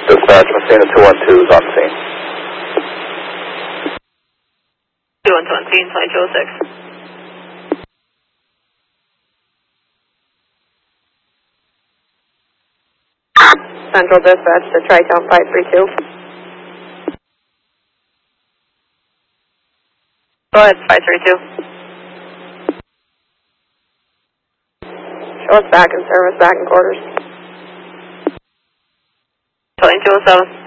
Dispatch, Messina 212 is on scene. 212 on scene, flight 206. Central Dispatch to Tri-Town 532. Go ahead, 532. Show us back in service, back in quarters. Flight 207.